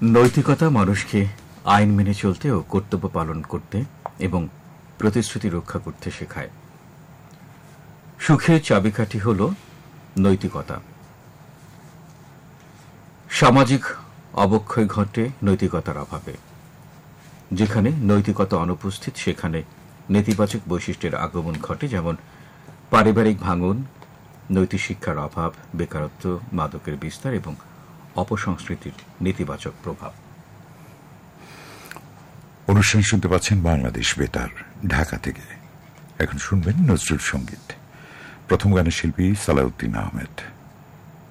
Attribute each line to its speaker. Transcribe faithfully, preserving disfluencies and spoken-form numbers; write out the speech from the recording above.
Speaker 1: নৈতিকতা মানুষকে আইন মেনে চলতে ও কর্তব্য পালন করতে এবং প্রতিশ্রুতি রক্ষা করতে শেখায়। সুখের চাবিকাঠি হল নৈতিকতা। সামাজিক অবক্ষয় ঘটে নৈতিকতার অভাবে। যেখানে নৈতিকতা অনুপস্থিত সেখানে নেতিবাচক বৈশিষ্ট্যের আগমন ঘটে, যেমন পারিবারিক ভাঙন, নৈতিক শিক্ষার অভাব, বেকারত্ব, মাদকের বিস্তার এবং অপসংস্কৃতির নেতিবাচক প্রভাব।
Speaker 2: অনুষ্ঠান শুনতে পাচ্ছেন বাংলাদেশ বেতার ঢাকা থেকে। এখন শুনবেন নজরুল সঙ্গীত। প্রথম গানের শিল্পী সালাউদ্দিন আহমেদ।